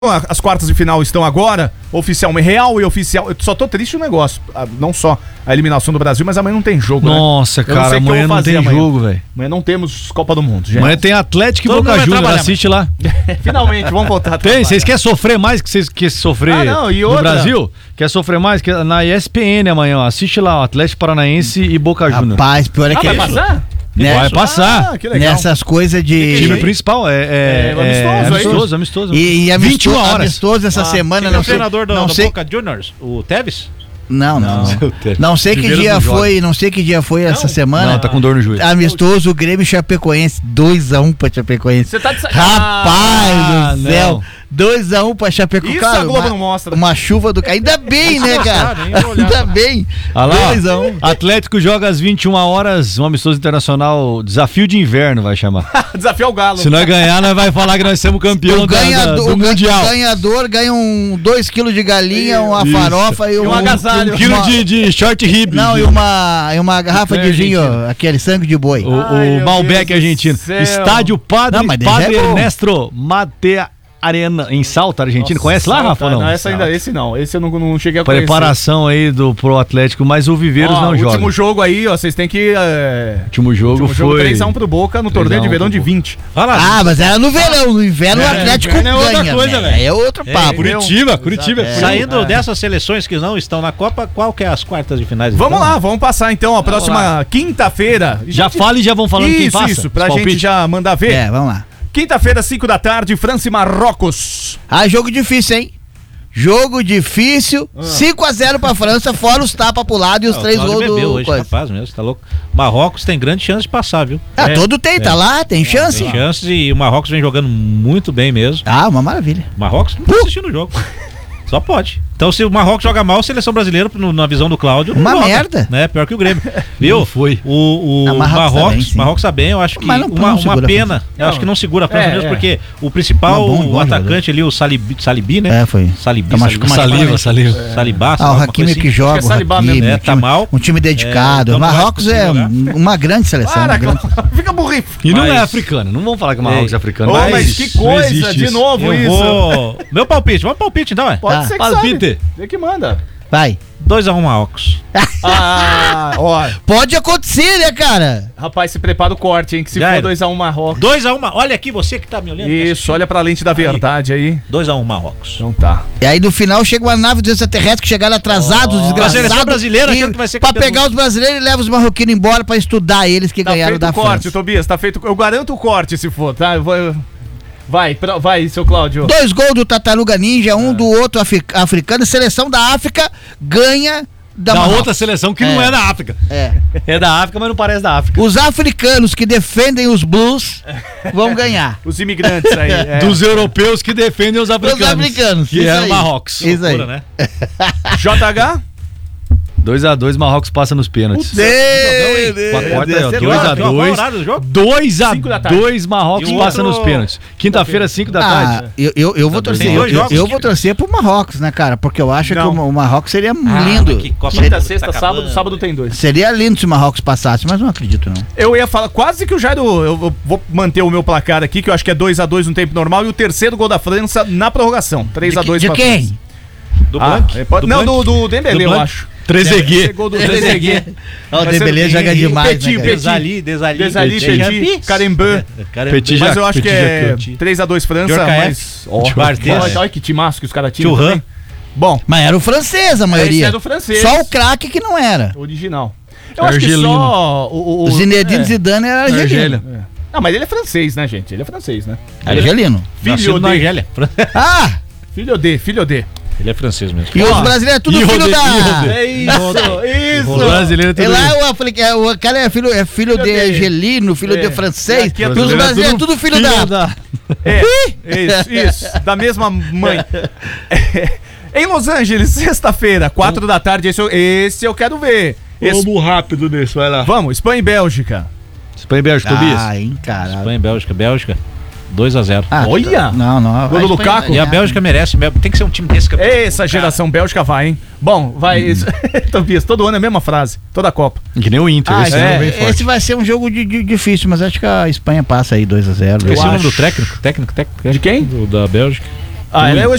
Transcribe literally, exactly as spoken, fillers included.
As quartas de final estão agora, oficialmente, real e oficial. Eu só tô triste no negócio, não só a eliminação do Brasil, mas amanhã não tem jogo, Nossa, né? cara, amanhã não tem amanhã. jogo, velho. Amanhã não temos Copa do Mundo, gente. Amanhã tem Atlético e Boca Juniors, assiste lá. Finalmente, vamos voltar a Tem, vocês querem sofrer mais que vocês querem sofrer ah, não, e no outra? Brasil? Quer sofrer mais? Que na E S P N amanhã, ó, assiste lá, ó, Atlético Paranaense e Boca Juniors. Rapaz, pior é ah, que... vai passar? Né? Vai passar. Ah, que legal. Nessas coisas de... O time principal é, é, É, amistoso, é aí. amistoso, amistoso. E, e amistoso, vinte e uma horas. amistoso essa Ah, semana, quem é não o sei... treinador do, não do sei, Boca Juniors? O Tevez? Não, não. Não, não sei que Viveiros dia não joga. foi, não sei que dia foi essa semana. Não, tá com dor no joelho. Amistoso, o Grêmio e Chapecoense, dois a um pra Chapecoense. Você tá de sa- Rapaz Ah, do céu, não. dois a um pra Chapecoense. Isso a Globo não mostra. Uma chuva do... Ainda bem, né, cara? mostrado, hein? Eu vou olhar. Ainda bem. Olha lá, dois a um. Atlético joga às vinte e uma horas, um amistoso internacional, desafio de inverno vai chamar. Desafio ao Galo. Se nós ganhar, nós vai falar que nós somos campeão O da- da- ganhador, do o ga- Mundial. o ganhador ganha um dois quilos de galinha, uma Isso. farofa e um, um agasalho. Um quilo uma- de, de short rib. Não, e uma, e uma garrafa de É, vinho, argentino. aquele sangue de boi. O, Ai, o meu Malbec Deus do argentino. céu. Estádio Padre, Não, mas daí já Padre é bom. Ernesto Matea Arena, em Salta, Argentina. Conhece lá, Rafa? Não, Não. essa ainda, esse não. Esse eu não, não cheguei a conhecer. Preparação aí do, pro Atlético, mas o Viveiros Ó, não o joga. último jogo aí, ó, vocês têm que... É... O último jogo último jogo foi... três a um pro Boca no três a um torneio de verão pro de Boca. vinte. Vai lá. Ah, mas era no verão, no inverno É, o Atlético inverno é outra ganha. coisa, né? velho. É outro papo. Curitiba, Curitiba. É. Saindo É. dessas seleções que não estão na Copa, qual que é as quartas de finais? Vamos então? lá, vamos passar então a próxima quinta-feira. Já fala e já vão falando quem Isso, passa. isso, pra os gente palpites. já mandar ver. É, vamos lá. Quinta-feira, cinco da tarde, França e Marrocos. Ah, jogo difícil, hein? Jogo difícil, Ah. cinco a zero pra França, fora os tapas pro lado e os Não, três o Cláudio gols bebeu do... hoje, coisa. capaz mesmo, você tá louco. Marrocos tem grande chance de passar, viu? Ah, É, todo tem, tá é. lá, tem chance. Tem chances e o Marrocos vem jogando muito bem mesmo. Ah, uma maravilha. Marrocos não tá assistindo o jogo. Só pode. Então, se o Marrocos joga mal, a seleção brasileira, no- na visão do Cláudio, não Uma joga, merda. Né? Pior que o Grêmio. Viu? Não foi. O, o Ah, Marrocos tá Marrocos, bem, sim. Marrocos tá bem, eu acho que Mas não- uma, não uma segura a pena. França. Eu acho que não segura a França É, mesmo, é. porque o principal, Mas bom, bom o atacante jogador. ali, o Salibi, Salibi né? É, foi. Salibi, Tá machucado, Salibi, Saliva, saliva. Saliba, Salibá, sei Ah, lá, o alguma Hakimi coisa que assim. joga, Acho o que é Salibá Hakimi, mesmo. um É, tá time- mal. um time dedicado. É, O então não vai Marrocos conseguir é jogar. um- uma grande seleção. Para, uma grande... Cláudio. Fica burrito. E não Mas- é africano. Não vamos falar que o Marrocos Ei. é africano. Ô, mas mas que não coisa, existe de isso. novo Eu isso. vou... Meu palpite, vamos palpite então, é? Pode Tá. ser que Palpite. sabe. Vê que manda. Vai. dois a um Marrocos. Ah, ó. Pode acontecer, né, cara? Rapaz, se prepara o corte, hein? Que se Já for era. dois a um Marrocos. dois a um, olha aqui, você que tá me olhando. Isso, olha pra lente da verdade aí. dois a um Marrocos. Então tá. E aí no final chega uma nave dos extraterrestres que chegaram atrasados, A seleção desgraçados. brasileira e achando que vai ser pra campeão do pegar os brasileiros e leva os marroquinos embora pra estudar eles que Tá ganharam feito da o corte, França. Tobias, tá feito. Eu garanto o corte se for, tá? Eu vou... Vai, pra- vai, seu Cláudio. Dois gols do Tartaruga Ninja, um do outro afri- africano. Seleção da África ganha da, Da Marrocos. outra seleção que não É. é da África. É. É da África, mas não parece da África. Os africanos que defendem os Blues vão ganhar. Os imigrantes aí. é. Dos europeus que defendem os africanos. Os africanos. Que isso é aí. o Marrocos. Isso aí. Loucura, né? J H? dois a dois, Marrocos passa nos pênaltis. Deus, Com a quarta aí, ó, Deus. dois a Qual dois. horário do jogo? dois a Cinco da tarde. dois, Marrocos E o passa outro- nos pênaltis. Quinta-feira, cinco da Ah, tarde. eu, eu, eu vou Tem torcer. dois Eu, jogos. eu vou torcer pro Marrocos, né, cara? Porque eu acho Não. que o, o Marrocos seria Ah, lindo. mas que Copa Quinta, tá sexta, acabando. sábado, sábado tem dois. Seria lindo se o Marrocos passasse, mas não acredito, não. Eu ia falar, quase que o Jairo, eu, eu vou manter o meu placar aqui, que eu acho que é dois a dois no tempo normal, e o terceiro gol da França na prorrogação. três a dois De pra quem? França. Do Ah, Blanc? é, pode- Do não, Blanc? do, do Dembélé, Do eu Blanc? acho. Trezeguet. Esse gol do Trezeguet. Ó, o Vai ser- Dembélé joga e- e demais, Petit, né, cara? Petit. Desali, Desali. Desali, Petit, Carembã. Petit Mas Jac- eu acho que Petit é Jac- três a dois França, Djorkaeff. mas... Ó, Barthez. olha, olha que timaço que os caras tinham Thuram. também. Bom, Mas era o francês, a maioria. esse é do francês. Só o craque que não era. Original. Eu acho que Argelino. só o... o, O o Zinedine é. Zidane era argelino. Argélia. É. Não, mas ele é francês, né, gente? Ele é francês, né? Argelino. Filho Filho da de... Argélia. Ah! Filho de, filho de. Ele é francês mesmo. E Ó, os brasileiros é tudo Rio filho de- da... Rio de- É isso, O isso. brasileiro é E tudo lá o, africa... o cara é filho, é filho Filho de de- argelino, filho É. de francês. E aqui é E os tudo- brasileiros é tudo filho, da... É, isso, isso. Da mesma mãe. Em Los Angeles, sexta-feira, quatro da tarde, esse eu, esse eu quero ver. Esse- Vamos rápido nisso, vai lá. Vamos, Espanha e Bélgica. Espanha e Bélgica, Tobias. Ah, hein, caralho. Espanha e Bélgica. Bélgica, dois a zero. Ah, Olha! Não, não. Gol do a Espanha Lukaku. vai E a ganhar. Bélgica merece, tem que ser um time desse campeão. Essa geração Bélgica vai, hein? Bom, vai. Isso. Tobias, todo ano é a mesma frase. Toda a Copa. Que nem o Inter, Ah, esse é, ano vem esse forte. vai ser um jogo de, de- difícil, mas acho que a Espanha passa aí dois a zero. Esse é o nome acho. do técnico? Técnico, técnico. De quem? Do, da Bélgica. Ah, ela é